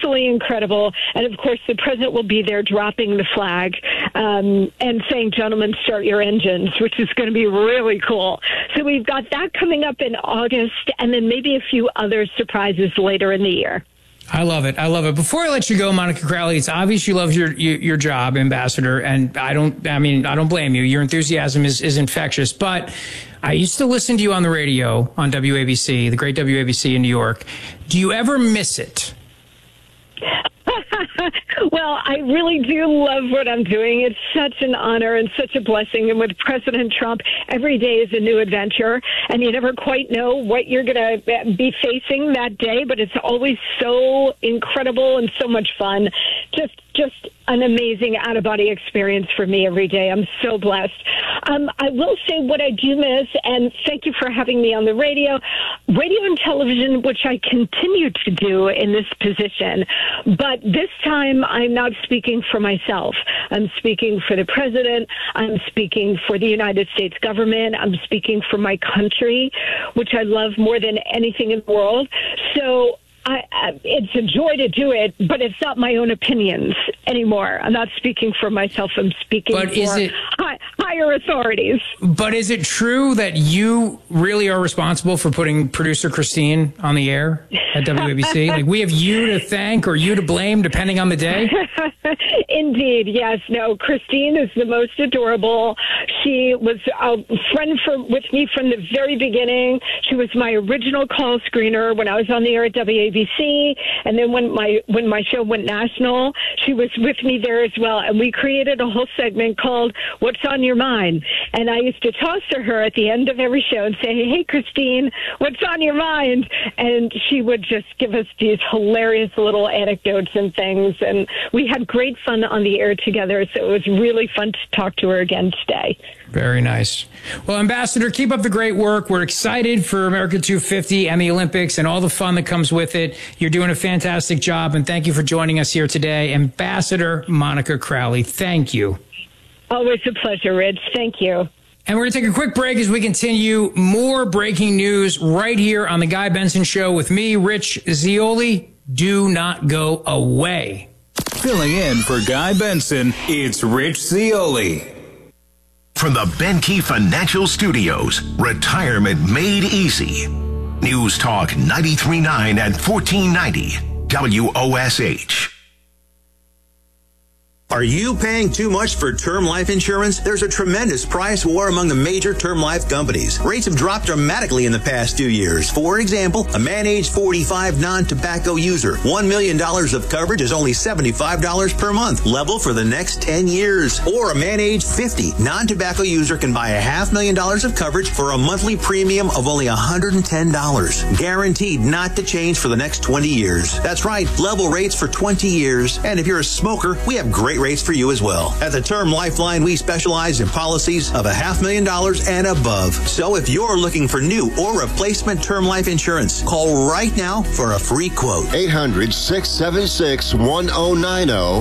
absolutely incredible. And, of course, the president will be there dropping the flag and saying, gentlemen, start your engines, which is going to be really cool. So we've got that coming up in August, and then maybe a few other surprises later in the year. I love it. I love it. Before I let you go, Monica Crowley, it's obvious you love your job, Ambassador, and I don't blame you. Your enthusiasm is infectious. But I used to listen to you on the radio on WABC, the great WABC in New York. Do you ever miss it? Well, I really do love what I'm doing. It's such an honor and such a blessing. And with President Trump, every day is a new adventure, and you never quite know what you're going to be facing that day, but it's always so incredible and so much fun. Just an amazing out-of-body experience for me every day. I'm so blessed. I will say what I do miss, and thank you for having me on the radio and television, which I continue to do in this position. But this time, I'm not speaking for myself. I'm speaking for the president. I'm speaking for the United States government. I'm speaking for my country, which I love more than anything in the world. So it's a joy to do it, but it's not my own opinions anymore. I'm not speaking for myself. I'm speaking for higher authorities. But is it true that you really are responsible for putting producer Christine on the air at WABC? Like, we have you to thank or you to blame, depending on the day? Indeed, yes. No, Christine is the most adorable. She was a friend with me from the very beginning. She was my original call screener when I was on the air at WABC, and then when my show went national, she was with me there as well. And we created a whole segment called "What's on Your Mind?" And I used to toss to her at the end of every show and say, "Hey, Christine, what's on your mind?" And she would just give us these hilarious little anecdotes and things, and we had great fun on the air together. So it was really fun to talk to her again today. Very nice. Well, Ambassador, keep up the great work. We're excited for America 250 and the Olympics and all the fun that comes with it. You're doing a fantastic job, and thank you for joining us here today. Ambassador Monica Crowley, thank you. Always a pleasure, Rich. Thank you. And we're going to take a quick break as we continue more breaking news right here on The Guy Benson Show with me, Rich Zeoli. Do not go away. Filling in for Guy Benson, it's Rich Zeoli. From the Benke Financial Studios, retirement made easy. News Talk 93.9 and 1490 WOSH. Are you paying too much for term life insurance? There's a tremendous price war among the major term life companies. Rates have dropped dramatically in the past 2 years. For example, a man age 45 non-tobacco user, $1 million of coverage is only $75 per month, level for the next 10 years. Or a man age 50 non-tobacco user can buy $500,000 of coverage for a monthly premium of only $110, guaranteed not to change for the next 20 years. That's right, level rates for 20 years. And if you're a smoker, we have great rates for you as well. At the Term Lifeline, we specialize in policies of $500,000 and above. So if you're looking for new or replacement term life insurance, call right now for a free quote. 800-676-1090.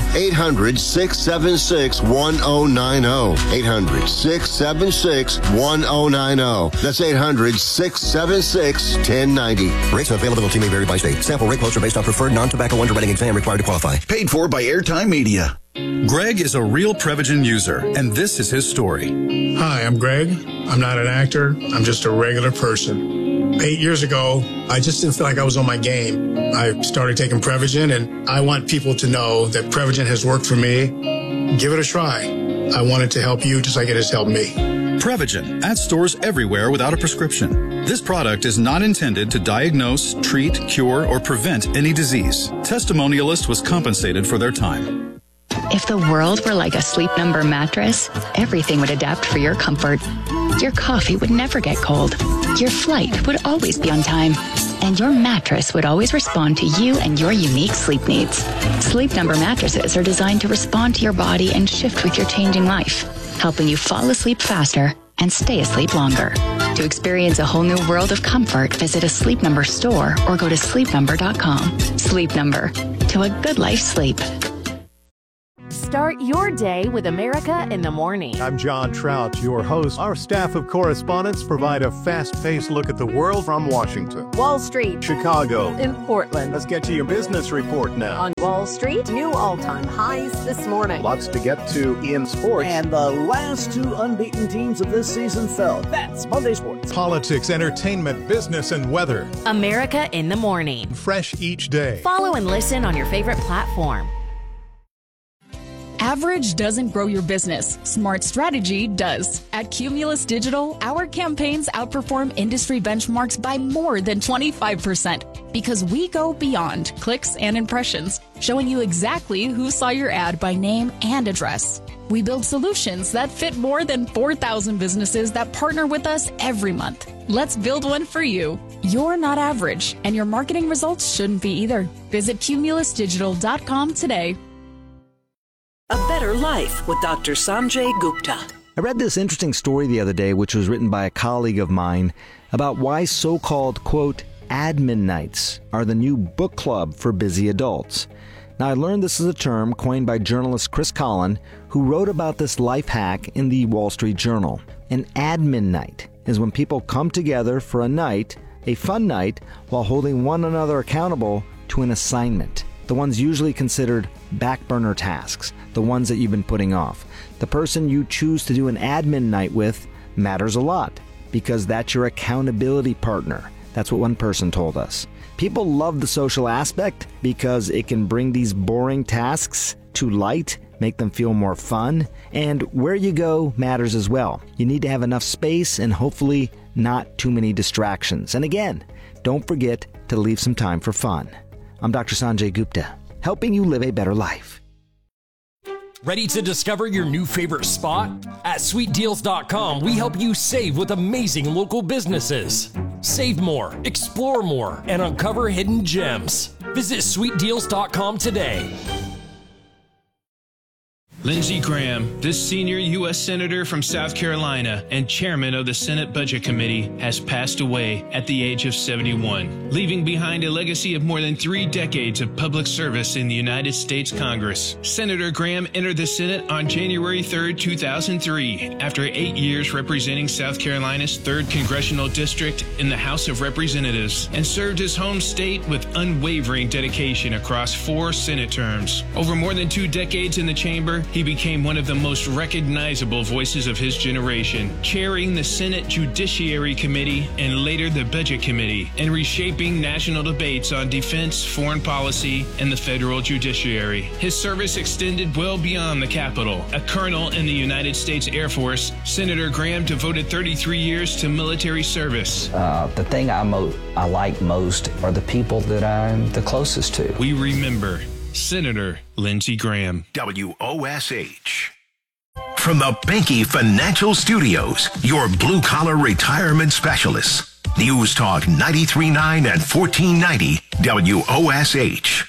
800-676-1090. 800-676-1090. That's 800-676-1090. Rates and availability may vary by state. Sample rate quotes are based on preferred non-tobacco underwriting exam required to qualify. Paid for by Airtime Media. Greg is a real Prevagen user, and this is his story. Hi, I'm Greg. I'm not an actor. I'm just a regular person. 8 years ago, I just didn't feel like I was on my game. I started taking Prevagen, and I want people to know that Prevagen has worked for me. Give it a try. I want it to help you just like it has helped me. Prevagen, at stores everywhere without a prescription. This product is not intended to diagnose, treat, cure, or prevent any disease. Testimonialist was compensated for their time. If the world were like a Sleep Number mattress, everything would adapt for your comfort. Your coffee would never get cold. Your flight would always be on time. And your mattress would always respond to you and your unique sleep needs. Sleep Number mattresses are designed to respond to your body and shift with your changing life, helping you fall asleep faster and stay asleep longer. To experience a whole new world of comfort, visit a Sleep Number store or go to sleepnumber.com. Sleep Number. To a good life sleep. Start your day with America in the Morning. I'm John Trout, your host. Our staff of correspondents provide a fast-paced look at the world from Washington, Wall Street, Chicago, and Portland. Let's get to your business report now. On Wall Street, new all-time highs this morning. Lots to get to in sports. And the last two unbeaten teams of this season fell. That's Monday Sports. Politics, entertainment, business, and weather. America in the Morning. Fresh each day. Follow and listen on your favorite platform. Average doesn't grow your business. Smart strategy does. At Cumulus Digital, our campaigns outperform industry benchmarks by more than 25% because we go beyond clicks and impressions, showing you exactly who saw your ad by name and address. We build solutions that fit more than 4,000 businesses that partner with us every month. Let's build one for you. You're not average, and your marketing results shouldn't be either. Visit cumulusdigital.com today. A Better Life with Dr. Sanjay Gupta. I read this interesting story the other day, which was written by a colleague of mine, about why so-called, quote, admin nights are the new book club for busy adults. Now, I learned this is a term coined by journalist Chris Collin, who wrote about this life hack in the Wall Street Journal. An admin night is when people come together for a night, a fun night, while holding one another accountable to an assignment. The ones usually considered back burner tasks, the ones that you've been putting off. The person you choose to do an admin night with matters a lot because that's your accountability partner. That's what one person told us. People love the social aspect because it can bring these boring tasks to light, make them feel more fun, and where you go matters as well. You need to have enough space and hopefully not too many distractions. And again, don't forget to leave some time for fun. I'm Dr. Sanjay Gupta, helping you live a better life. Ready to discover your new favorite spot? At sweetdeals.com, we help you save with amazing local businesses. Save more, explore more, and uncover hidden gems. Visit sweetdeals.com today. Lindsey Graham, this senior U.S. Senator from South Carolina and chairman of the Senate Budget Committee, has passed away at the age of 71, leaving behind a legacy of more than 3 decades of public service in the United States Congress. Senator Graham entered the Senate on January 3, 2003, after 8 years representing South Carolina's 3rd Congressional District in the House of Representatives, and served his home state with unwavering dedication across 4 Senate terms. Over more than 2 decades in the chamber, he became one of the most recognizable voices of his generation, chairing the Senate Judiciary Committee and later the Budget Committee, and reshaping national debates on defense, foreign policy, and the federal judiciary. His service extended well beyond the Capitol. A colonel in the United States Air Force, Senator Graham devoted 33 years to military service. The thing I like most are the people that I'm the closest to. We remember Senator Lindsey Graham. WOSH. From the Benke Financial Studios, your blue-collar retirement specialists. News Talk 93.9 and 1490 WOSH.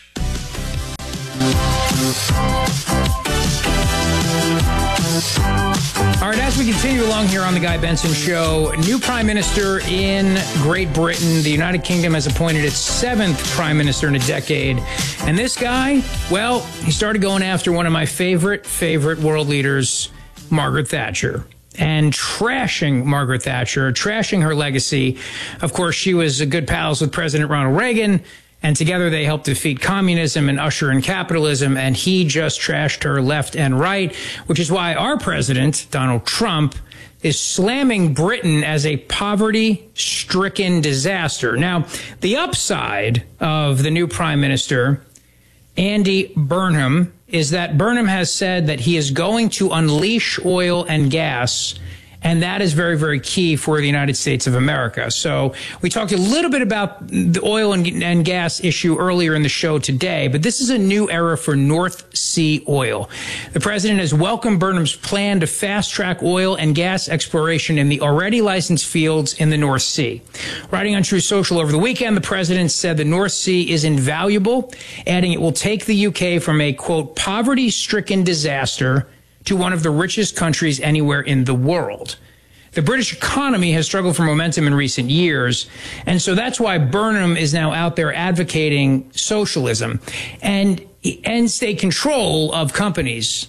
All right, as we continue along here on the Guy Benson Show, new prime minister in Great Britain. The United Kingdom has appointed its 7th prime minister in a decade. And this guy, well, he started going after one of my favorite world leaders, Margaret Thatcher, and trashing Margaret Thatcher, trashing her legacy. Of course, she was good pals with President Ronald Reagan, and together they helped defeat communism and usher in capitalism, and he just trashed her left and right, which is why our president, Donald Trump, is slamming Britain as a poverty-stricken disaster. Now, the upside of the new prime minister, Andy Burnham, is that Burnham has said that he is going to unleash oil and gas, and that is very, very key for the United States of America. So we talked a little bit about the oil and gas issue earlier in the show today, but this is a new era for North Sea oil. The president has welcomed Burnham's plan to fast-track oil and gas exploration in the already licensed fields in the North Sea. Writing on True Social over the weekend, the president said the North Sea is invaluable, adding it will take the UK from a, quote, poverty-stricken disaster to one of the richest countries anywhere in the world. The British economy has struggled for momentum in recent years, and so that's why Burnham is now out there advocating socialism and state control of companies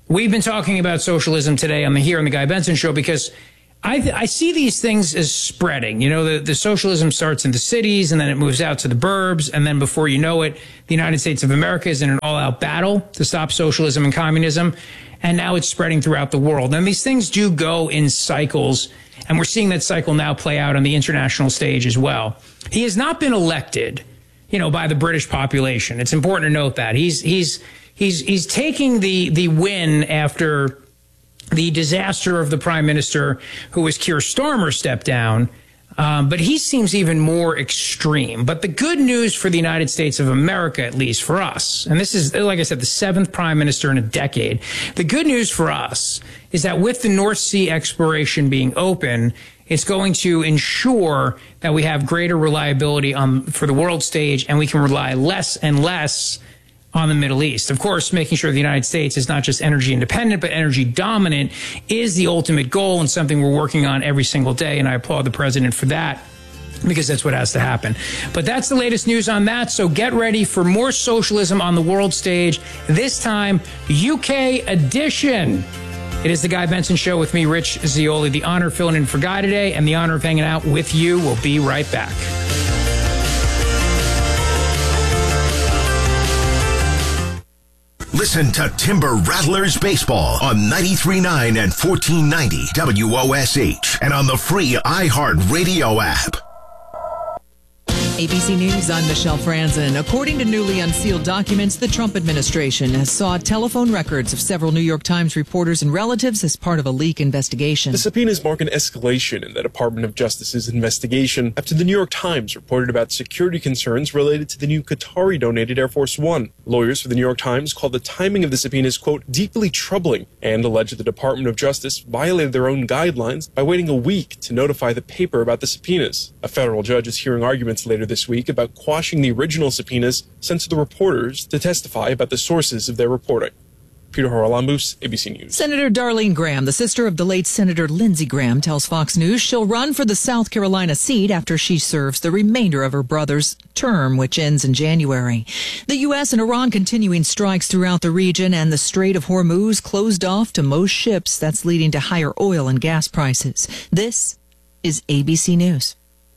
we've been talking about socialism today here on the Guy Benson Show because I see these things as spreading. You know, the socialism starts in the cities and then it moves out to the burbs. And then before you know it, the United States of America is in an all-out battle to stop socialism and communism. And now it's spreading throughout the world. And these things do go in cycles. And we're seeing that cycle now play out on the international stage as well. He has not been elected, by the British population. It's important to note that. He's taking the win after the disaster of the prime minister, who was Keir Starmer, stepped down. But he seems even more extreme. But the good news for the United States of America, at least for us, and this is, like I said, the 7th prime minister in a decade. The good news for us is that with the North Sea exploration being open, it's going to ensure that we have greater reliability for the world stage, and we can rely less and less on the Middle East. Of course, making sure the United States is not just energy independent, but energy dominant is the ultimate goal and something we're working on every single day. And I applaud the president for that, because that's what has to happen. But that's the latest news on that. So get ready for more socialism on the world stage, this time UK edition. It is the Guy Benson Show with me, Rich Zeoli. The honor of filling in for Guy today and the honor of hanging out with you. We'll be right back. Listen to Timber Rattlers Baseball on 93.9 and 1490 WOSH and on the free iHeartRadio app. ABC News, I'm Michelle Franzen. According to newly unsealed documents, the Trump administration has sought telephone records of several New York Times reporters and relatives as part of a leak investigation. The subpoenas mark an escalation in the Department of Justice's investigation after the New York Times reported about security concerns related to the new Qatari-donated Air Force One. Lawyers for the New York Times called the timing of the subpoenas, quote, deeply troubling, and alleged the Department of Justice violated their own guidelines by waiting a week to notify the paper about the subpoenas. A federal judge is hearing arguments later this week about quashing the original subpoenas sent to the reporters to testify about the sources of their reporting. Peter Haralambous, ABC News. Senator Darlene Graham, the sister of the late Senator Lindsey Graham, tells Fox News she'll run for the South Carolina seat after she serves the remainder of her brother's term, which ends in January. The U.S. and Iran continuing strikes throughout the region, and the Strait of Hormuz closed off to most ships. That's leading to higher oil and gas prices. This is ABC News.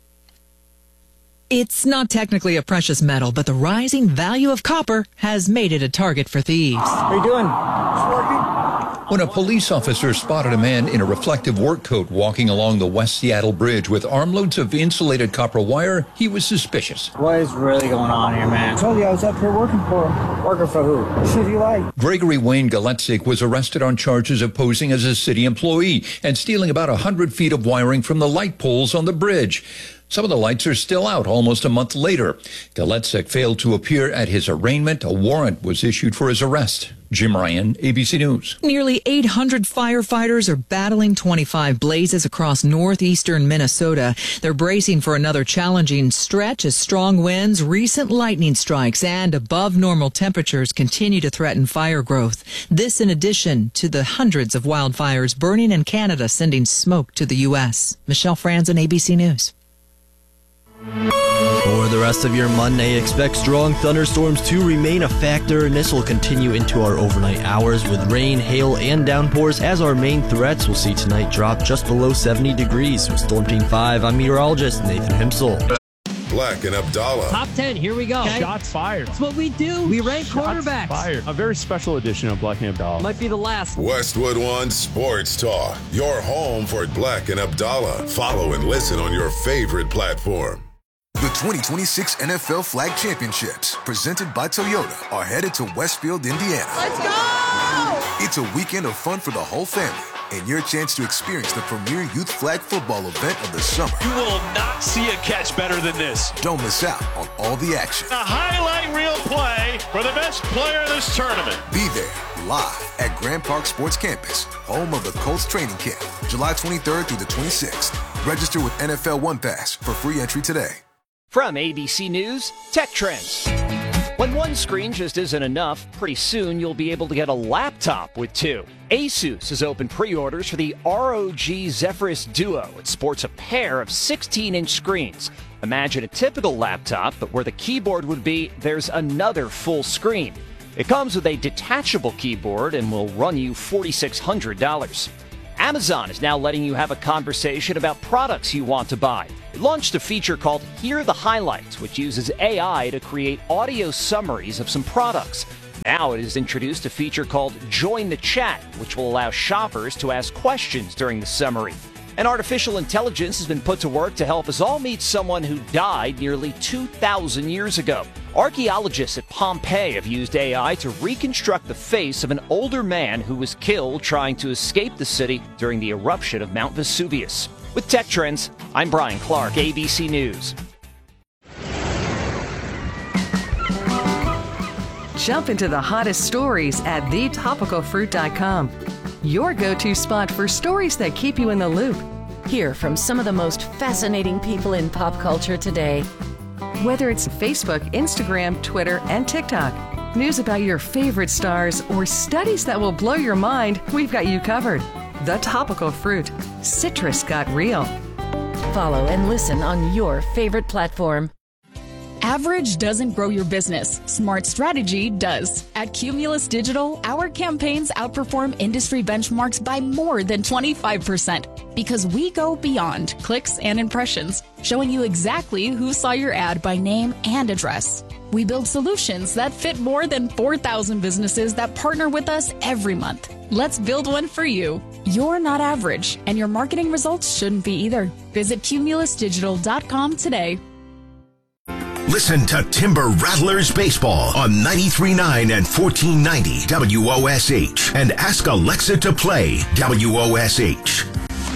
It's not technically a precious metal, but the rising value of copper has made it a target for thieves. How you doing? It's working. When a police officer spotted a man in a reflective work coat walking along the West Seattle Bridge with armloads of insulated copper wire, he was suspicious. What is really going on here, man? I told you I was up here working for who? See if you like. Gregory Wayne Galetzik was arrested on charges of posing as a city employee and stealing about 100 feet of wiring from the light poles on the bridge. Some of the lights are still out almost a month later. Galetzik failed to appear at his arraignment. A warrant was issued for his arrest. Jim Ryan, ABC News. Nearly 800 firefighters are battling 25 blazes across northeastern Minnesota. They're bracing for another challenging stretch as strong winds, recent lightning strikes, and above normal temperatures continue to threaten fire growth. This in addition to the hundreds of wildfires burning in Canada, sending smoke to the U.S. Michelle Franzen, ABC News. For the rest of your Monday, expect strong thunderstorms to remain a factor, and this will continue into our overnight hours with rain, hail, and downpours as our main threats. We'll see tonight drop just below 70 degrees. With Storm Team 5, I'm meteorologist Nathan Himsel. Black and Abdallah. Top 10, here we go. Okay. Shots fired. That's what we do. We rank quarterbacks. Fired. A very special edition of Black and Abdallah. Might be the last. Westwood One Sports Talk. Your home for Black and Abdallah. Follow and listen on your favorite platform. The 2026 NFL Flag Championships, presented by Toyota, are headed to Westfield, Indiana. Let's go! It's a weekend of fun for the whole family, and your chance to experience the premier youth flag football event of the summer. You will not see a catch better than this. Don't miss out on all the action. A highlight reel play for the best player of this tournament. Be there, live at Grand Park Sports Campus, home of the Colts training camp, July 23rd through the 26th. Register with NFL One Pass for free entry today. From ABC News, Tech Trends. When one screen just isn't enough, pretty soon you'll be able to get a laptop with two. Asus has opened pre-orders for the ROG Zephyrus Duo. It sports a pair of 16-inch screens. Imagine a typical laptop, but where the keyboard would be, there's another full screen. It comes with a detachable keyboard and will run you $4,600. Amazon is now letting you have a conversation about products you want to buy. It launched a feature called Hear the Highlights, which uses AI to create audio summaries of some products. Now it has introduced a feature called Join the Chat, which will allow shoppers to ask questions during the summary. And artificial intelligence has been put to work to help us all meet someone who died nearly 2,000 years ago. Archaeologists at Pompeii have used AI to reconstruct the face of an older man who was killed trying to escape the city during the eruption of Mount Vesuvius. With Tech Trends, I'm Brian Clark, ABC News. Jump into the hottest stories at thetopicalfruit.com. Your go-to spot for stories that keep you in the loop. Hear from some of the most fascinating people in pop culture today. Whether it's Facebook, Instagram, Twitter, and TikTok, news about your favorite stars, or studies that will blow your mind, we've got you covered. The Topical Fruit. Citrus got real. Follow and listen on your favorite platform. Average doesn't grow your business. Smart strategy does. At Cumulus Digital, our campaigns outperform industry benchmarks by more than 25% because we go beyond clicks and impressions, showing you exactly who saw your ad by name and address. We build solutions that fit more than 4,000 businesses that partner with us every month. Let's build one for you. You're not average, and your marketing results shouldn't be either. Visit cumulusdigital.com today. Listen to Timber Rattlers Baseball on 93.9 and 1490 WOSH and ask Alexa to play WOSH.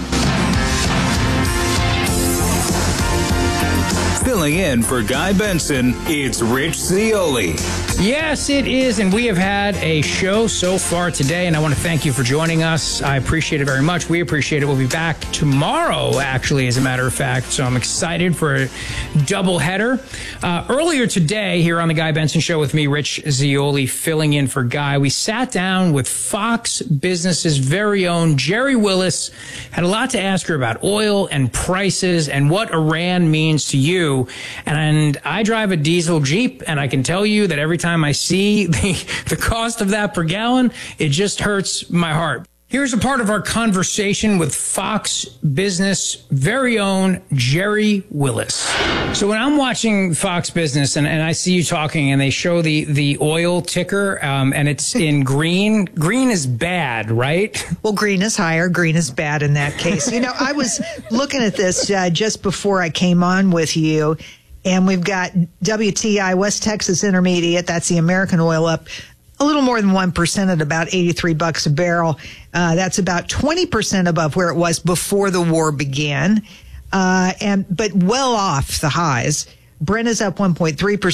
Filling in for Guy Benson, it's Rich Zioli. Yes, it is, and we have had a show so far today, and I want to thank you for joining us. I appreciate it very much. We appreciate it. We'll be back tomorrow, actually, as a matter of fact, so I'm excited for a doubleheader. Earlier today, here on the Guy Benson Show with me, Rich Zioli, filling in for Guy, we sat down with Fox Business's very own Jerry Willis, had a lot to ask her about oil and prices and what Iran means to you. And I drive a diesel Jeep, and I can tell you that every time I see the cost of that per gallon, it just hurts my heart. Here's a part of our conversation with Fox Business very own Jerry Willis. So when I'm watching Fox Business and I see you talking and they show the oil ticker and it's in green, green is bad, right? Well, green is higher. Green is bad in that case. You know, I was looking at this just before I came on with you, and we've got WTI, West Texas Intermediate, that's the American oil, up a little more than 1% at about $83 a barrel. That's about 20% above where it was before the war began, but well off the highs. Brent is up 1.3%,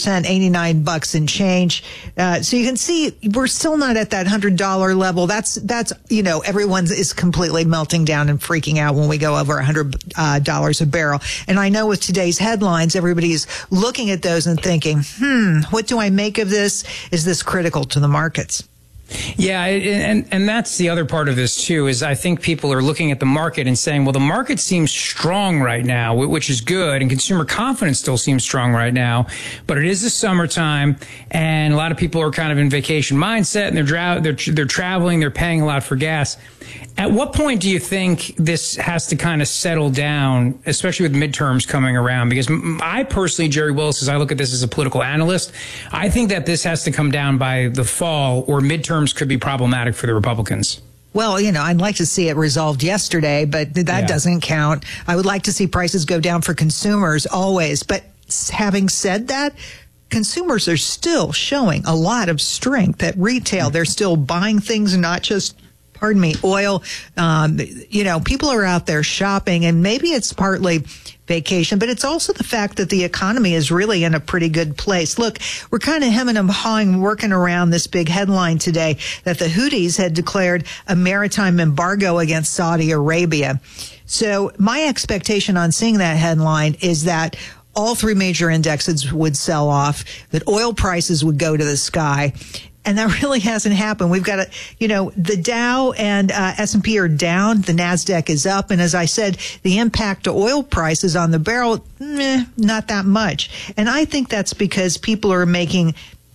$89 and change. So you can see we're still not at that $100 level. That's, you know, everyone is completely melting down and freaking out when we go over $100 a barrel. And I know with today's headlines, everybody's looking at those and thinking, what do I make of this? Is this critical to the markets? Yeah, and that's the other part of this, too, is I think people are looking at the market and saying, well, the market seems strong right now, which is good, and consumer confidence still seems strong right now, but it is the summertime, and a lot of people are kind of in vacation mindset, and they're traveling, they're paying a lot for gas. At what point do you think this has to kind of settle down, especially with midterms coming around? Because I personally, Jerry Willis, as I look at this as a political analyst, I think that this has to come down by the fall, or midterms could be problematic for the Republicans. Well, you know, I'd like to see it resolved yesterday, but that doesn't count. I would like to see prices go down for consumers always. But having said that, consumers are still showing a lot of strength at retail. They're still buying things, not just oil. You know, people are out there shopping, and maybe it's partly vacation, but it's also the fact that the economy is really in a pretty good place. Look, we're kind of hemming and hawing, working around this big headline today that the Houthis had declared a maritime embargo against Saudi Arabia. So my expectation on seeing that headline is that all three major indexes would sell off, that oil prices would go to the sky. And that really hasn't happened. We've got the Dow and S&P are down. The NASDAQ is up. And as I said, the impact to oil prices on the barrel, not that much. And I think that's because people are making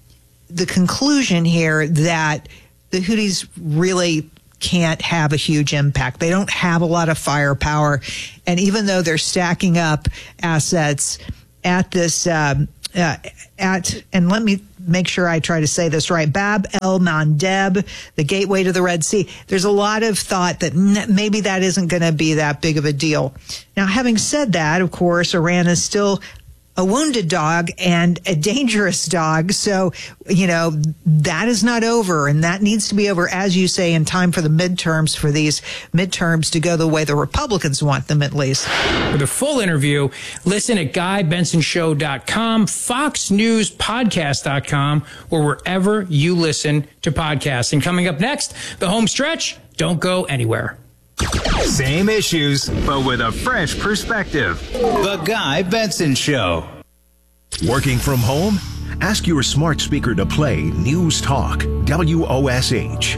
the conclusion here that the Houthis really can't have a huge impact. They don't have a lot of firepower. And even though they're stacking up assets at this, and let me make sure I try to say this right, Bab el-Mandeb, the gateway to the Red Sea, there's a lot of thought that maybe that isn't going to be that big of a deal. Now, having said that, of course, Iran is still a wounded dog and a dangerous dog. So, that is not over, and that needs to be over, as you say, in time for the midterms, for these midterms to go the way the Republicans want them, at least. For the full interview, listen at GuyBensonShow.com, FoxNewsPodcast.com, or wherever you listen to podcasts. And coming up next, the home stretch. Don't go anywhere. Same issues, but with a fresh perspective. The Guy Benson Show. Working from home? Ask your smart speaker to play News Talk, WOSH.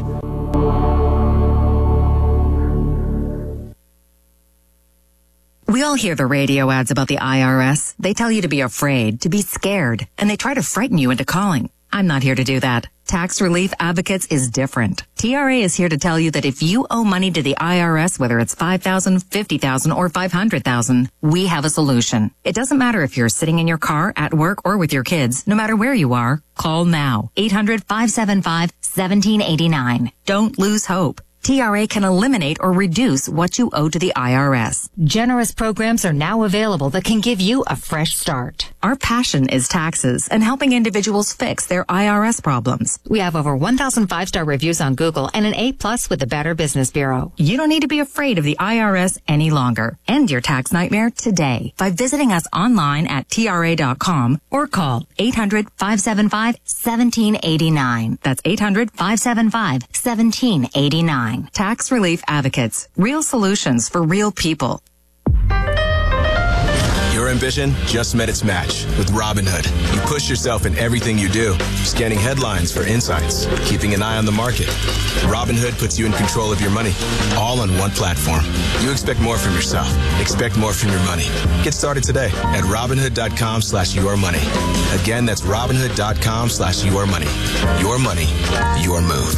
We all hear the radio ads about the IRS. They tell you to be afraid, to be scared, and they try to frighten you into calling. I'm not here to do that. Tax Relief Advocates is different. TRA is here to tell you that if you owe money to the IRS, whether it's $5,000, $50,000, or $500,000, we have a solution. It doesn't matter if you're sitting in your car, at work, or with your kids. No matter where you are, call now. 800-575-1789. Don't lose hope. TRA can eliminate or reduce what you owe to the IRS. Generous programs are now available that can give you a fresh start. Our passion is taxes and helping individuals fix their IRS problems. We have over 1,000 5-star reviews on Google and an A+ with the Better Business Bureau. You don't need to be afraid of the IRS any longer. End your tax nightmare today by visiting us online at TRA.com or call 800-575-1789. That's 800-575-1789. Tax Relief Advocates. Real solutions for real people. Your ambition just met its match with Robinhood. You push yourself in everything you do, scanning headlines for insights, keeping an eye on the market. Robinhood puts you in control of your money, all on one platform. You expect more from yourself. Expect more from your money. Get started today at Robinhood.com/yourmoney. Again, that's Robinhood.com/yourmoney. Your money, your move.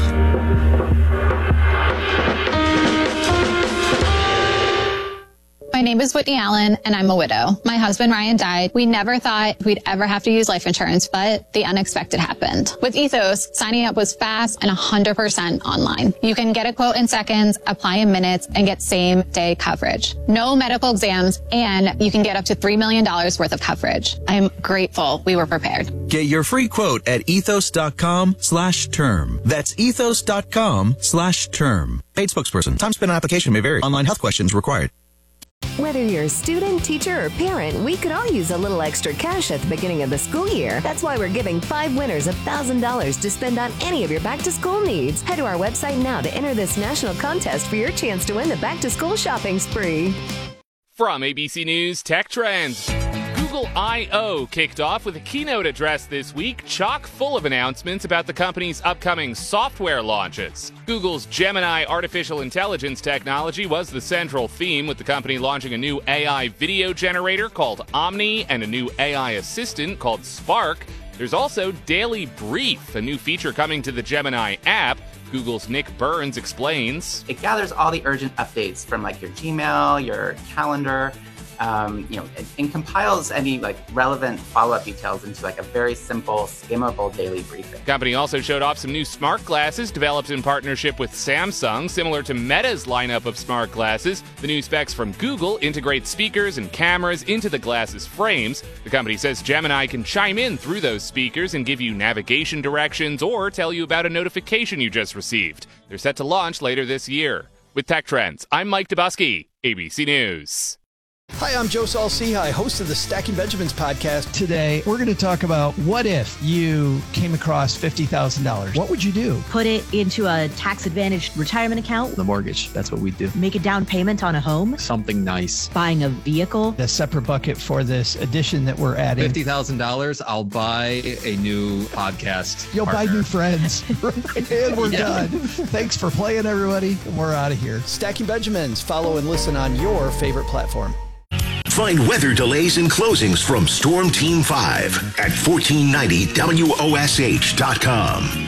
My name is Whitney Allen, and I'm a widow. My husband, Ryan, died. We never thought we'd ever have to use life insurance, but the unexpected happened. With Ethos, signing up was fast and 100% online. You can get a quote in seconds, apply in minutes, and get same-day coverage. No medical exams, and you can get up to $3 million worth of coverage. I'm grateful we were prepared. Get your free quote at ethos.com/term. That's ethos.com/term. Paid spokesperson. Time spent on application may vary. Online health questions required. Whether you're a student, teacher, or parent, we could all use a little extra cash at the beginning of the school year. That's why we're giving 5 winners $1,000 to spend on any of your back-to-school needs. Head to our website now to enter this national contest for your chance to win the back-to-school shopping spree. From ABC News Tech Trends. Google I/O kicked off with a keynote address this week, chock full of announcements about the company's upcoming software launches. Google's Gemini artificial intelligence technology was the central theme, with the company launching a new AI video generator called Omni and a new AI assistant called Spark. There's also Daily Brief, a new feature coming to the Gemini app. Google's Nick Burns explains. It gathers all the urgent updates from your Gmail, your calendar, and compiles any relevant follow-up details into a very simple, skimmable daily briefing. The company also showed off some new smart glasses developed in partnership with Samsung, similar to Meta's lineup of smart glasses. The new specs from Google integrate speakers and cameras into the glasses frames. The company says Gemini can chime in through those speakers and give you navigation directions or tell you about a notification you just received. They're set to launch later this year. With Tech Trends, I'm Mike Dubusky, ABC News. Hi, I'm Joe Saul-Sehy, host of the Stacking Benjamins podcast. Today, we're going to talk about what if you came across $50,000? What would you do? Put it into a tax-advantaged retirement account. The mortgage, that's what we do. Make a down payment on a home. Something nice. Buying a vehicle. A separate bucket for this addition that we're adding. $50,000, I'll buy a new podcast. You'll partner. buy new friends. And we're done. Thanks for playing, everybody. And we're out of here. Stacking Benjamins. Follow and listen on your favorite platform. Find weather delays and closings from Storm Team 5 at 1490WOSH.com.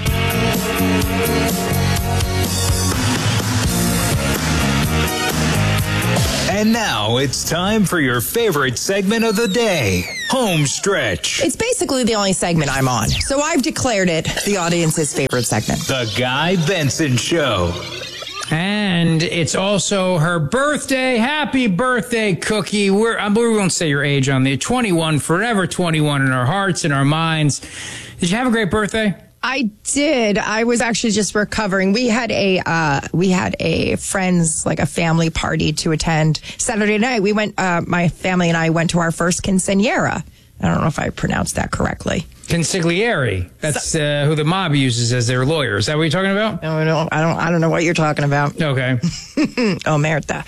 And now it's time for your favorite segment of the day, Home Stretch. It's basically the only segment I'm on, so I've declared it the audience's favorite segment. The Guy Benson Show. And it's also her birthday. Happy birthday, Cookie. We won't say your age on the 21, forever 21 in our hearts and our minds. Did you have a great birthday? I did. I was actually just recovering. We had a friend's, like a family party to attend Saturday night. We went, my family and I went to our first quinceañera. I don't know if I pronounced that correctly. Consigliere. That's who the mob uses as their lawyer. Is that what you're talking about? No, I don't know what you're talking about. Okay. Omerta.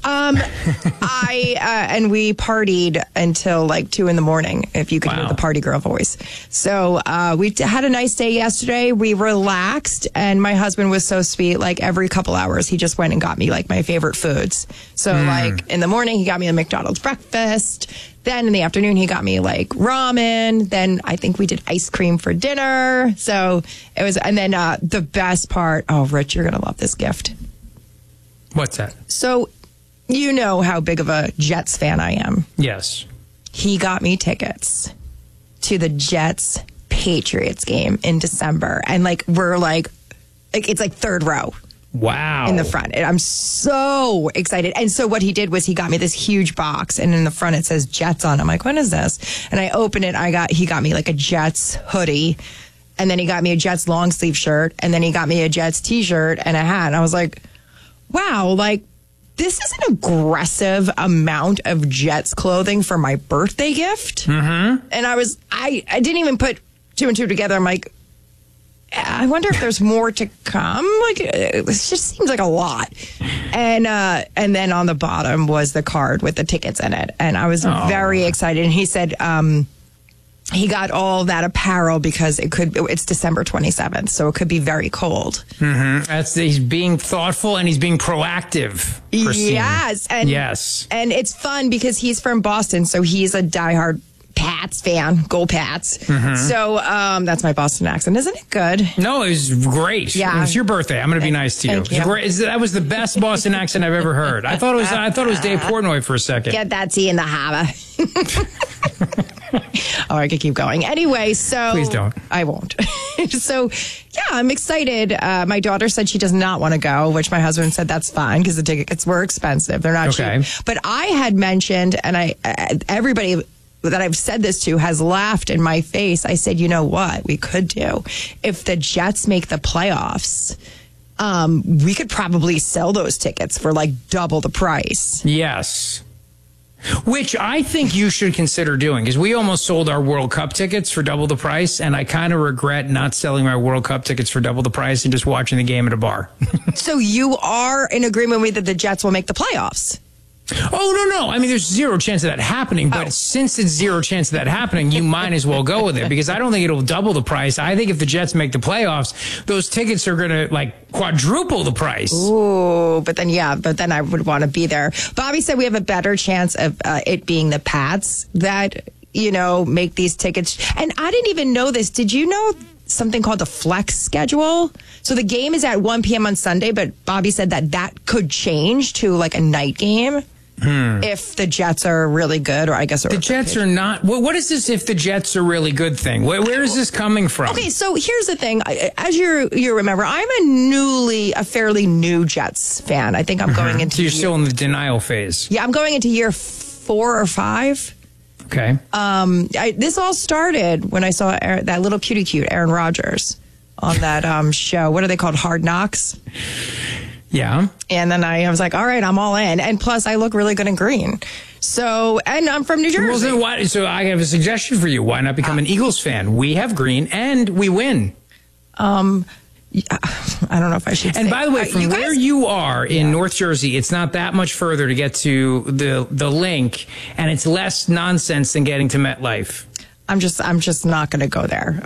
And we partied until like 2 a.m, if you could hear the party girl voice. So we had a nice day yesterday. We relaxed, and my husband was so sweet. Like every couple hours, he just went and got me like my favorite foods. So like in the morning, he got me a McDonald's breakfast. Then in the afternoon, he got me like ramen. Then I think we did ice cream for dinner. So it was, and then the best part, oh, Rich, you're going to love this gift. What's that? So you know how big of a Jets fan I am. Yes. He got me tickets to the Jets Patriots game in December. And like, we're like it's like third row. Wow. In the front. I'm so excited. And so what he did was he got me this huge box, and in the front it says Jets on it. I'm like, what is this? And I open it. He got me like a Jets hoodie, and then he got me a Jets long sleeve shirt, and then he got me a Jets t-shirt and a hat. And I was like, wow, like this is an aggressive amount of Jets clothing for my birthday gift. Mm-hmm. And I didn't even put 2 and 2 together. I'm like, I wonder if there's more to come. Like, it just seems like a lot. And then on the bottom was the card with the tickets in it. And I was very excited. And he said he got all that apparel because it's December 27th, so it could be very cold. Mm-hmm. He's being thoughtful and he's being proactive, Christine. Yes. And it's fun because he's from Boston, so he's a diehard Pats fan. Go Pats. Mm-hmm. So that's my Boston accent. Isn't it good? No, it was great. Yeah. It was your birthday. I'm going to be nice to you. Thank you. That was the best Boston accent I've ever heard. I thought it was Dave Portnoy for a second. Get that tea in the harbor. Oh, I could keep going. Anyway, so... Please don't. I won't. So, yeah, I'm excited. My daughter said she does not want to go, which my husband said that's fine because the tickets were expensive. They're not cheap. But I had mentioned, and everybody that I've said this to has laughed in my face. I said, you know what we could do? If the Jets make the playoffs, we could probably sell those tickets for like double the price. Yes. Which I think you should consider doing, because we almost sold our World Cup tickets for double the price, and I kind of regret not selling my World Cup tickets for double the price and just watching the game at a bar. So you are in agreement with that the Jets will make the playoffs? Oh, no. I mean, there's zero chance of that happening, but since it's zero chance of that happening, you might as well go with it, because I don't think it'll double the price. I think if the Jets make the playoffs, those tickets are going to like quadruple the price. Ooh, but then I would want to be there. Bobby said we have a better chance of it being the Pats that, make these tickets. And I didn't even know this. Did you know something called the flex schedule? So the game is at 1 p.m. on Sunday, but Bobby said that could change to like a night game. If the Jets are really good, or I guess the Jets are not. Well, what is this if the Jets are really good thing? Where is this coming from? Okay, so here's the thing. As you remember, I'm a fairly new Jets fan. I think I'm going into. So you're still in the denial phase. Yeah, I'm going into year 4 or 5. Okay. This all started when I saw that little cute Aaron Rodgers on that show. What are they called? Hard Knocks. Yeah. And then I was like, all right, I'm all in. And plus, I look really good in green. So, and I'm from New Jersey. Well, so I have a suggestion for you. Why not become an Eagles fan? We have green and we win. I don't know if I should say. And by the way, from where you are in North Jersey, it's not that much further to get to the link, and it's less nonsense than getting to MetLife. I'm just not going to go there.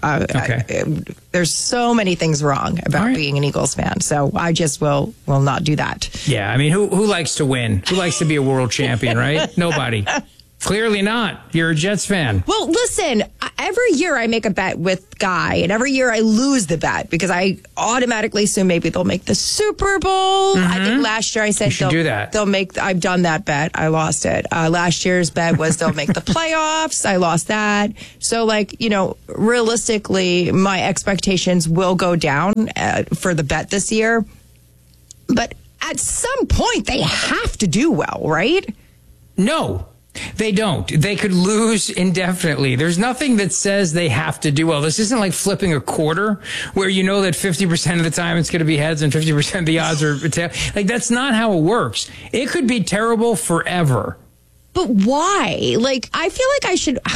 There's so many things wrong about being an Eagles fan, so I just will not do that. Yeah, I mean, who likes to win? Who likes to be a world champion, right? Nobody. Clearly not. You're a Jets fan. Well, listen, every year I make a bet with Guy, and every year I lose the bet because I automatically assume maybe they'll make the Super Bowl. I think last year I said they'll make. I've done that bet. I lost it. Last year's bet was they'll make the playoffs. I lost that. So, realistically, my expectations will go down for the bet this year. But at some point, they have to do well, right? No. They don't. They could lose indefinitely. There's nothing that says they have to do well. This isn't like flipping a quarter where you know that 50% of the time it's going to be heads and 50% of the odds are tails. Like, that's not how it works. It could be terrible forever. But why? I feel like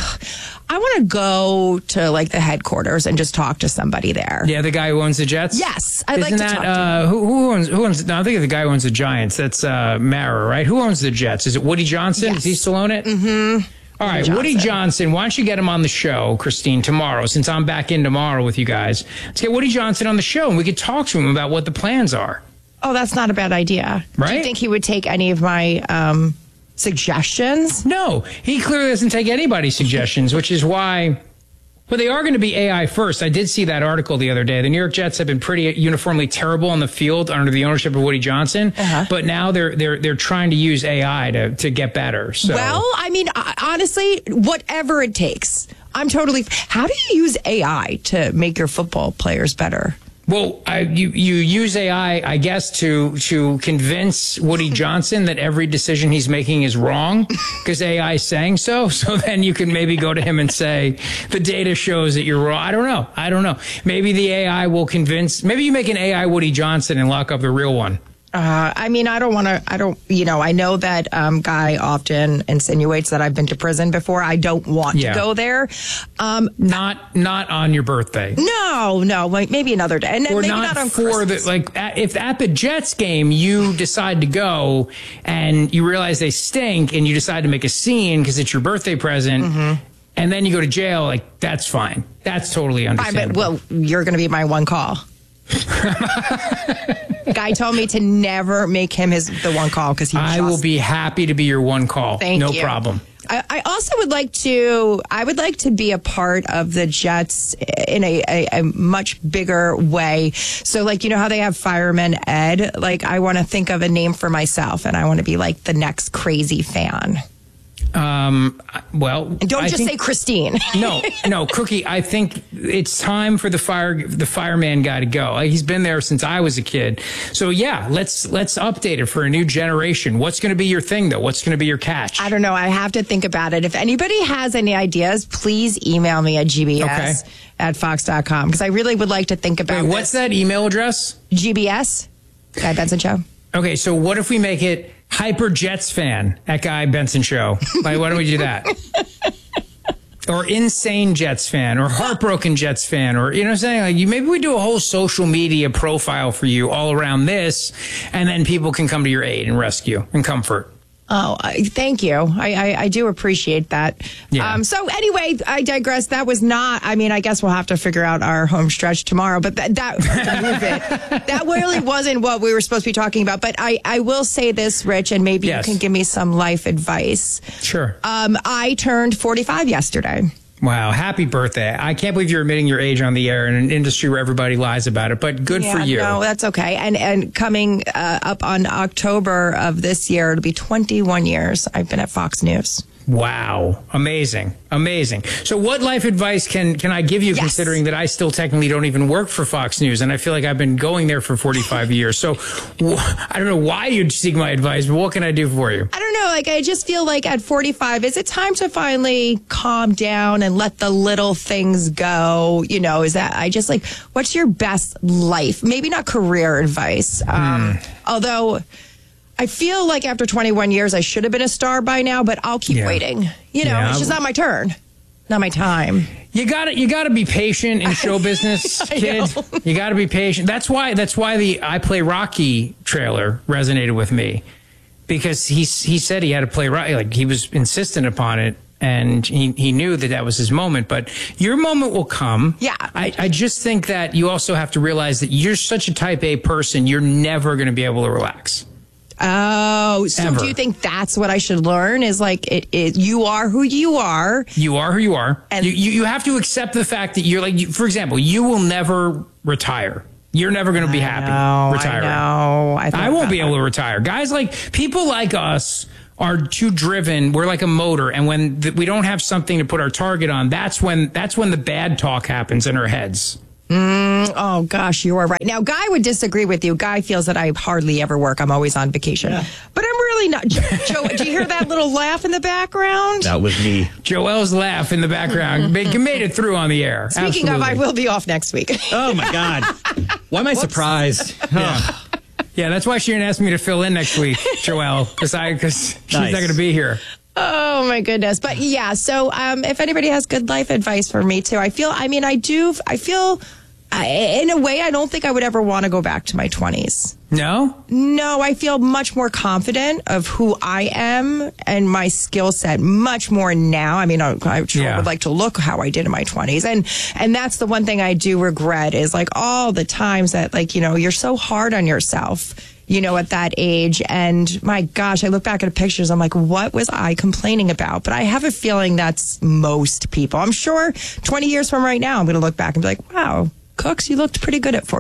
I want to go to the headquarters and just talk to somebody there. Yeah, the guy who owns the Jets? Yes, I'd like to talk to him. Who owns no, I think the guy who owns the Giants. That's Mara, right? Who owns the Jets? Is it Woody Johnson? Yes. Does he still own it? Mm-hmm. All right, Woody Johnson. Why don't you get him on the show, Christine, tomorrow, since I'm back in tomorrow with you guys. Let's get Woody Johnson on the show, and we could talk to him about what the plans are. Oh, that's not a bad idea. Right? Do you think he would take any of my suggestions? No, he clearly doesn't take anybody's suggestions, which is why. Well, they are going to be AI first. I did see that article the other day. The New York Jets have been pretty uniformly terrible on the field under the ownership of Woody Johnson, but now they're trying to use AI to get better. So. Well, I mean, honestly, whatever it takes. I'm totally. How do you use AI to make your football players better? Well, you use AI, I guess, to convince Woody Johnson that every decision he's making is wrong because AI is saying so. So then you can maybe go to him and say, the data shows that you're wrong. I don't know. Maybe the AI will convince. Maybe you make an AI Woody Johnson and lock up the real one. I mean, I know that Guy often insinuates that I've been to prison before. I don't want to go there. Not on your birthday. No, maybe another day. And or maybe not on for Christmas. if at the Jets game you decide to go and you realize they stink and you decide to make a scene because it's your birthday present. And then you go to jail, that's fine. That's totally understandable. Well, you're going to be my one call. Guy told me to never make him the one call because I will be happy to be your one call. Thank you. No problem. I also would like to be a part of the Jets in a much bigger way. So how they have Fireman Ed, I want to think of a name for myself and I want to be the next crazy fan. Well, and don't just say Christine. No, Cookie. I think it's time for the fireman guy to go. He's been there since I was a kid. So yeah, let's update it for a new generation. What's going to be your thing though? What's going to be your catch? I don't know. I have to think about it. If anybody has any ideas, please email me at gbs@fox.com because I really would like to think about. Wait, what's that email address? GBS, Guy Benson Show. Okay, so what if we make it Hyper Jets fan at Guy Benson Show? Why don't we do that? Or Insane Jets fan, or Heartbroken Jets fan, or, you know what I'm saying? Maybe we do a whole social media profile for you all around this, and then people can come to your aid and rescue and comfort. Oh, thank you. I do appreciate that. Yeah. So anyway, I digress. That was not, I guess we'll have to figure out our home stretch tomorrow, but that really wasn't what we were supposed to be talking about. But I will say this, Rich, and maybe you can give me some life advice. Sure. I turned 45 yesterday. Wow. Happy birthday. I can't believe you're admitting your age on the air in an industry where everybody lies about it, but good for you. No, that's okay. And coming up on October of this year, it'll be 21 years I've been at Fox News. Wow. Amazing. So what life advice can I give you, considering that I still technically don't even work for Fox News, and I feel like I've been going there for 45 years. So I don't know why you'd seek my advice, but what can I do for you? I don't know. I just feel like at 45, is it time to finally calm down and let the little things go? Is that, what's your best life? Maybe not career advice. Although I feel like after 21 years, I should have been a star by now, but I'll keep waiting. It's just not my turn, not my time. You gotta be patient in show business, kid. You gotta be patient. That's why the I Play Rocky trailer resonated with me, because he said he had to play Rocky. He was insistent upon it. and he knew that was his moment. But your moment will come. Yeah. I just think that you also have to realize that you're such a type A person, you're never going to be able to relax. Oh, so Ever. do you think that's what I should learn? Is like you are who you are. You are who you are. And you have to accept the fact that you're like, for example, you will never retire. You're never going to be happy retiring. I know. I won't be able to retire. Guys people like us are too driven. We're like a motor, and when we don't have something to put our target on, that's when the bad talk happens in our heads. Oh gosh, you are right. Now, Guy would disagree with you. Guy feels that I hardly ever work. I'm always on vacation. Yeah. But I'm really not. Joe, do you hear that little laugh in the background? That was me. Joelle's laugh in the background made it through on the air. Speaking of, I will be off next week. Oh my God. Why am I surprised? Yeah, that's why she didn't ask me to fill in next week, Joelle, because she's not going to be here. Oh my goodness. But yeah, so if anybody has good life advice for me too, I feel in a way, I don't think I would ever want to go back to my 20s. No? No, I feel much more confident of who I am and my skill set much more now. I mean, I would like to look how I did in my 20s. And that's the one thing I do regret is like all the times that like, you're so hard on yourself, at that age. And my gosh, I look back at pictures. I'm like, what was I complaining about? But I have a feeling that's most people. I'm sure 20 years from right now, I'm going to look back and be like, wow, Cooks, you looked pretty good at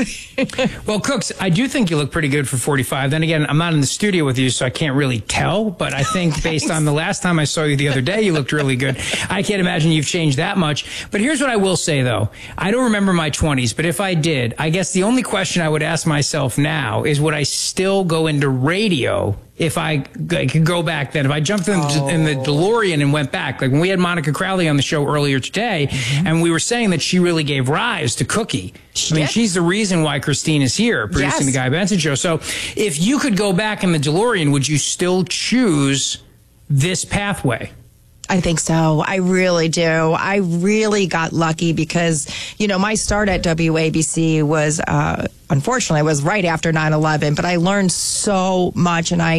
45. Well, Cooks, I do think you look pretty good for 45. Then again, I'm not in the studio with you, so I can't really tell. But I think based on the last time I saw you the other day, you looked really good. I can't imagine you've changed that much. But here's what I will say, though. I don't remember my 20s, but if I did, I guess the only question I would ask myself now is, would I still go into radio if I could go back then? If I jumped in the DeLorean and went back, like when we had Monica Crowley on the show earlier today, and we were saying that she really gave rise to Cookie. I mean, she's the reason why Christine is here producing the Guy Benson Show. So if you could go back in the DeLorean, would you still choose this pathway? I think so. I really do. I really got lucky because, my start at WABC was, unfortunately, was right after 9/11, but I learned so much. And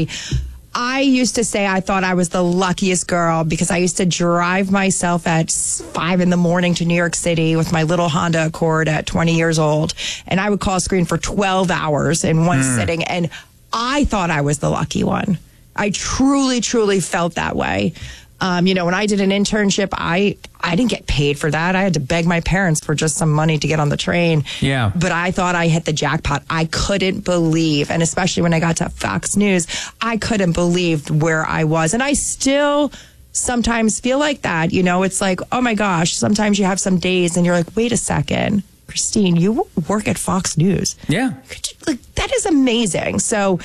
I used to say I thought I was the luckiest girl because I used to drive myself at 5 a.m. to New York City with my little Honda Accord at 20 years old. And I would call a screen for 12 hours in one sitting. And I thought I was the lucky one. I truly, truly felt that way. When I did an internship, I didn't get paid for that. I had to beg my parents for just some money to get on the train. Yeah. But I thought I hit the jackpot. I couldn't believe, and especially when I got to Fox News, I couldn't believe where I was. And I still sometimes feel like that. It's like, oh my gosh, sometimes you have some days and you're like, wait a second, Christine, you work at Fox News. Yeah. That is amazing. So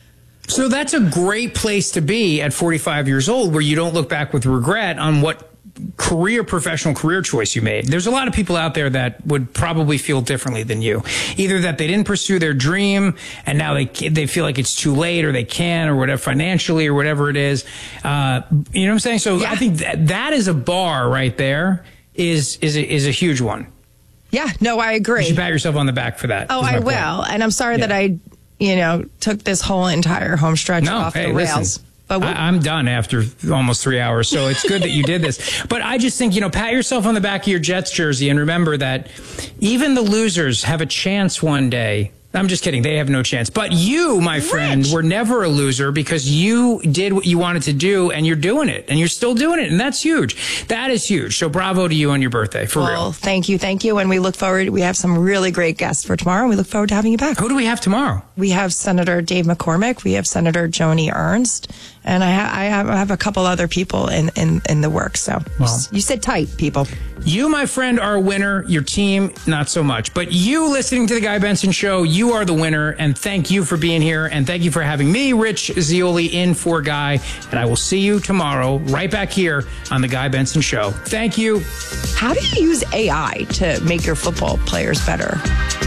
that's a great place to be at 45 years old, where you don't look back with regret on what professional career choice you made. There's a lot of people out there that would probably feel differently than you. Either that they didn't pursue their dream and now they feel like it's too late, or they can't, or whatever, financially or whatever it is. You know what I'm saying? So I think that is a bar right there is a huge one. Yeah, no, I agree. You should pat yourself on the back for that. Oh, I will. And I'm sorry that I took this whole entire home stretch off the rails. Listen, but I'm done after almost 3 hours, so it's good that you did this. But I just think, pat yourself on the back of your Jets jersey and remember that even the losers have a chance one day. I'm just kidding. They have no chance. But you, my friend, were never a loser because you did what you wanted to do, and you're doing it, and you're still doing it, and that's huge. That is huge. So bravo to you on your birthday, for real. Thank you. And we look forward. We have some really great guests for tomorrow, and we look forward to having you back. Who do we have tomorrow? We have Senator Dave McCormick. We have Senator Joni Ernst. And I have a couple other people in the works. So you sit tight, people. You, my friend, are a winner. Your team, not so much. But you listening to The Guy Benson Show, you are the winner. And thank you for being here. And thank you for having me, Rich Zeoli, in for Guy. And I will see you tomorrow right back here on The Guy Benson Show. Thank you. How do you use AI to make your football players better?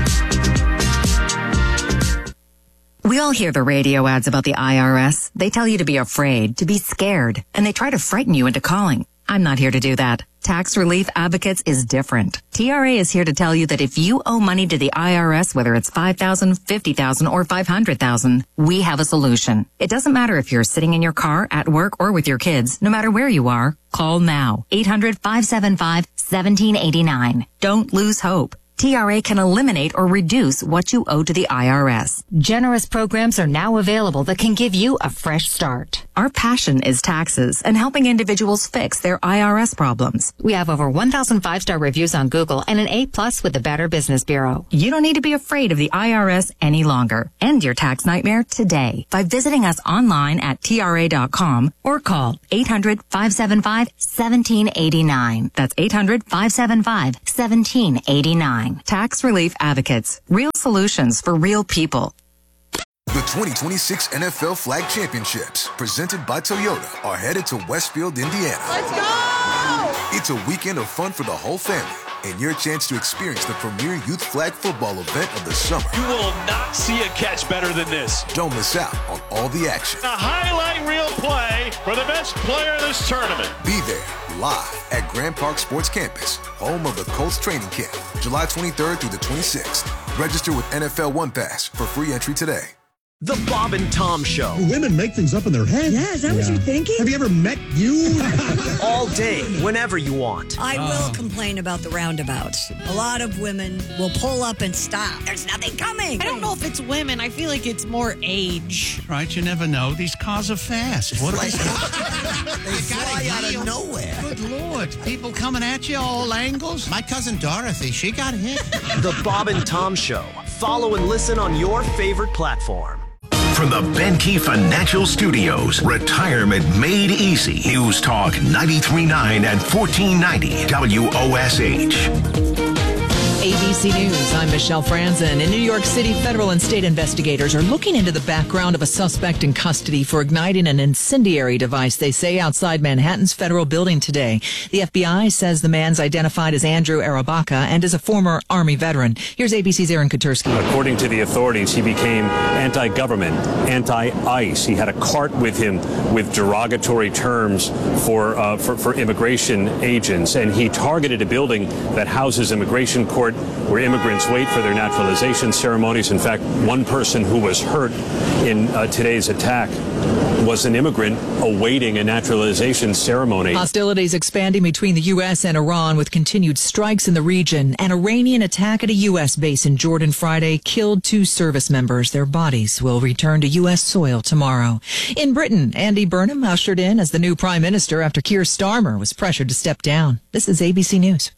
We all hear the radio ads about the IRS. They tell you to be afraid, to be scared, and they try to frighten you into calling. I'm not here to do that. Tax Relief Advocates is different. TRA is here to tell you that if you owe money to the IRS, whether it's $5,000, $50,000, or $500,000, we have a solution. It doesn't matter if you're sitting in your car, at work, or with your kids. No matter where you are, call now. 800-575-1789. Don't lose hope. TRA can eliminate or reduce what you owe to the IRS. Generous programs are now available that can give you a fresh start. Our passion is taxes and helping individuals fix their IRS problems. We have over 1,000 5-star reviews on Google and an A+ with the Better Business Bureau. You don't need to be afraid of the IRS any longer. End your tax nightmare today by visiting us online at TRA.com or call 800-575-1789. That's 800-575-1789. Tax Relief Advocates. Real solutions for real people. The 2026 NFL Flag Championships, presented by Toyota, are headed to Westfield, Indiana. Let's go! It's a weekend of fun for the whole family and your chance to experience the premier youth flag football event of the summer. You will not see a catch better than this. Don't miss out on all the action. A highlight reel play for the best player of this tournament. Be there live at Grand Park Sports Campus, home of the Colts training camp, July 23rd through the 26th. Register with NFL One Pass for free entry today. The Bob and Tom Show. Women make things up in their head. Yeah, is that what you're thinking? Have you ever met you? All day, whenever you want. I will complain about the roundabouts. A lot of women will pull up and stop. There's nothing coming. I don't know if it's women. I feel like it's more age. Right, you never know. These cars are fast. What are they? They fly out of nowhere. Good Lord. People coming at you all angles. My cousin Dorothy, she got hit. The Bob and Tom Show. Follow and listen on your favorite platform. From the Benke Financial Studios, retirement made easy. News Talk 93.9 and 1490 WOSH. ABC News, I'm Michelle Franzen. In New York City, federal and state investigators are looking into the background of a suspect in custody for igniting an incendiary device, they say, outside Manhattan's federal building today. The FBI says the man's identified as Andrew Arabaka and is a former Army veteran. Here's ABC's Aaron Katursky. According to the authorities, he became anti-government, anti-ICE. He had a cart with him with derogatory terms for immigration agents, and he targeted a building that houses immigration court where immigrants wait for their naturalization ceremonies. In fact, one person who was hurt in today's attack was an immigrant awaiting a naturalization ceremony. Hostilities expanding between the U.S. and Iran with continued strikes in the region. An Iranian attack at a U.S. base in Jordan Friday killed 2 service members. Their bodies will return to U.S. soil tomorrow. In Britain, Andy Burnham ushered in as the new prime minister after Keir Starmer was pressured to step down. This is ABC News.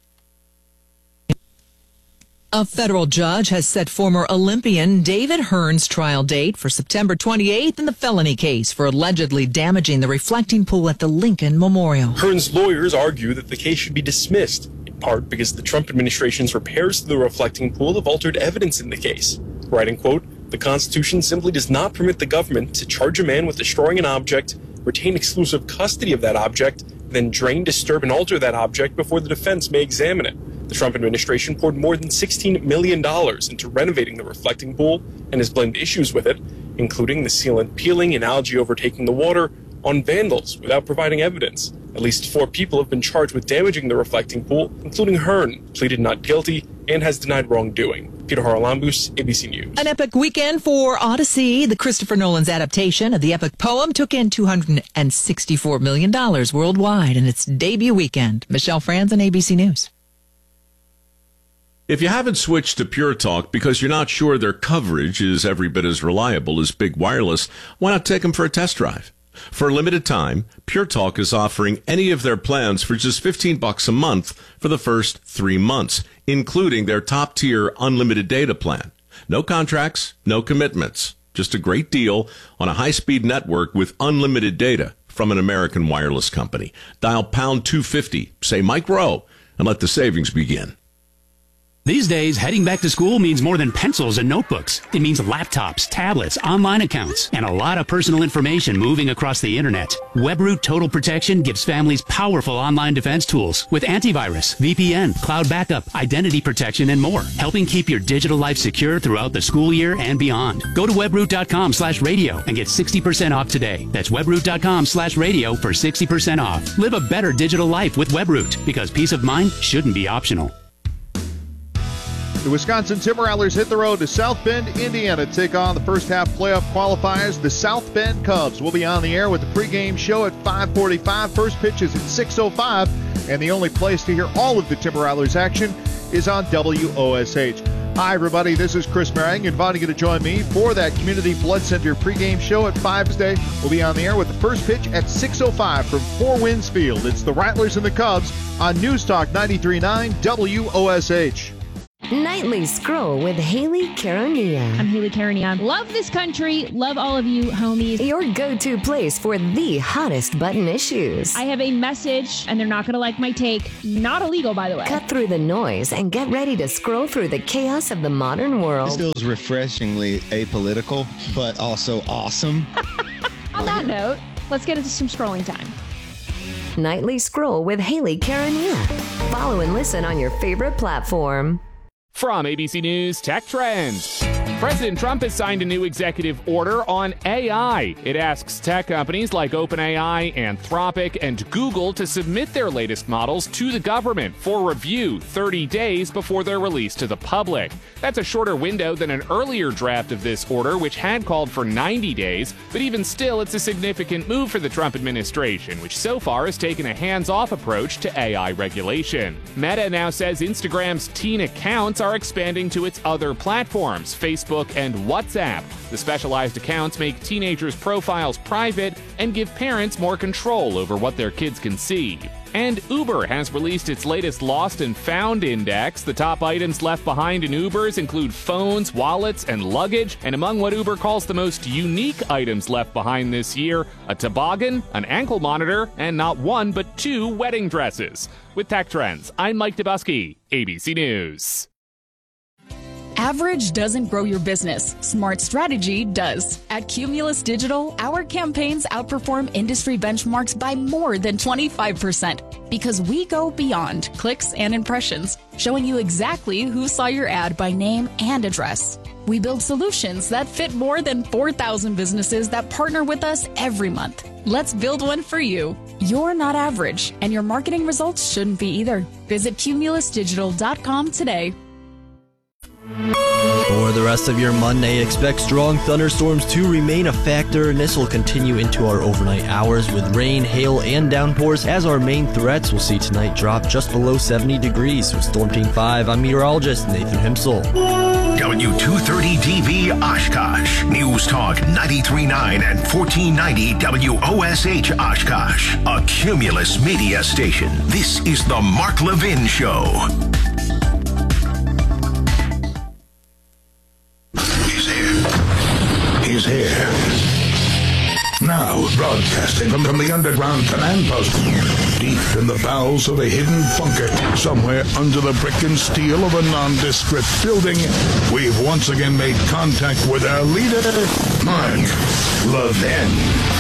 A federal judge has set former Olympian David Hearn's trial date for September 28th in the felony case for allegedly damaging the reflecting pool at the Lincoln Memorial. Hearn's lawyers argue that the case should be dismissed, in part because the Trump administration's repairs to the reflecting pool have altered evidence in the case. Writing, quote, "The Constitution simply does not permit the government to charge a man with destroying an object, retain exclusive custody of that object, then drain, disturb, and alter that object before the defense may examine it." The Trump administration poured more than $16 million into renovating the reflecting pool and has blamed issues with it, including the sealant peeling and algae overtaking the water, on vandals without providing evidence. At least 4 people have been charged with damaging the reflecting pool, including Hearn, pleaded not guilty and has denied wrongdoing. Peter Haralambous, ABC News. An epic weekend for Odyssey. The Christopher Nolan's adaptation of the epic poem took in $264 million worldwide in its debut weekend. Michelle Franzen, ABC News. If you haven't switched to Pure Talk because you're not sure their coverage is every bit as reliable as Big Wireless, why not take them for a test drive? For a limited time, Pure Talk is offering any of their plans for just $15 a month for the first 3 months, including their top-tier unlimited data plan. No contracts, no commitments. Just a great deal on a high-speed network with unlimited data from an American wireless company. Dial pound 250, say Mike Rowe, and let the savings begin. These days, heading back to school means more than pencils and notebooks. It means laptops, tablets, online accounts, and a lot of personal information moving across the internet. WebRoot Total Protection gives families powerful online defense tools with antivirus, VPN, cloud backup, identity protection, and more, helping keep your digital life secure throughout the school year and beyond. Go to webroot.com/radio and get 60% off today. That's webroot.com/radio for 60% off. Live a better digital life with WebRoot, because peace of mind shouldn't be optional. The Wisconsin Timber Rattlers hit the road to South Bend, Indiana to take on the first half playoff qualifiers. The South Bend Cubs will be on the air with the pregame show at 5:45. First pitch is at 6:05, and the only place to hear all of the Timber Rattlers action is on WOSH. Hi, everybody. This is Chris Merring, inviting you to join me for that Community Blood Center pregame show at 5 today. We'll be on the air with the first pitch at 6:05 from Four Winds Field. It's the Rattlers and the Cubs on News Talk 93.9 WOSH. Nightly Scroll with Haley Caronia. I'm Haley Caronia. Love this country. Love all of you, homies. Your go-to place for the hottest button issues. I have a message, and they're not going to like my take. Not illegal, by the way. Cut through the noise and get ready to scroll through the chaos of the modern world. This feels refreshingly apolitical, but also awesome. On that note, let's get into some scrolling time. Nightly Scroll with Haley Caronia. Follow and listen on your favorite platform. From ABC News Tech Trends. President Trump has signed a new executive order on AI. It asks tech companies like OpenAI, Anthropic, and Google to submit their latest models to the government for review 30 days before they're released to the public. That's a shorter window than an earlier draft of this order, which had called for 90 days, but even still, it's a significant move for the Trump administration, which so far has taken a hands-off approach to AI regulation. Meta now says Instagram's teen accounts are expanding to its other platforms, Facebook and WhatsApp. The specialized accounts make teenagers' profiles private and give parents more control over what their kids can see. And Uber has released its latest Lost and Found Index. The top items left behind in Ubers include phones, wallets, and luggage. And among what Uber calls the most unique items left behind this year, a toboggan, an ankle monitor, and not one but two wedding dresses. With Tech Trends, I'm Mike Dubusky, ABC News. Average doesn't grow your business. Smart strategy does. At Cumulus Digital, our campaigns outperform industry benchmarks by more than 25% because we go beyond clicks and impressions, showing you exactly who saw your ad by name and address. We build solutions that fit more than 4,000 businesses that partner with us every month. Let's build one for you. You're not average, and your marketing results shouldn't be either. Visit cumulusdigital.com today. For the rest of your Monday, expect strong thunderstorms to remain a factor, and this will continue into our overnight hours with rain, hail, and downpours as our main threats. We'll see tonight drop just below 70 degrees. With Storm Team 5, I'm meteorologist Nathan Himsel. W230DB Oshkosh. News Talk 93.9 and 1490 WOSH Oshkosh. A Cumulus media station. This is the Mark Levin Show. He's here. Now, broadcasting from the underground command post, deep in the bowels of a hidden bunker, somewhere under the brick and steel of a nondescript building, we've once again made contact with our leader, Mark Levin.